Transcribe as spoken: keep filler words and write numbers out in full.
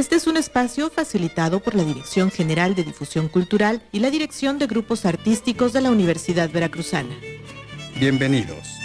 Este es un espacio facilitado por la Dirección General de Difusión Cultural y la Dirección de Grupos Artísticos de la Universidad Veracruzana. Bienvenidos.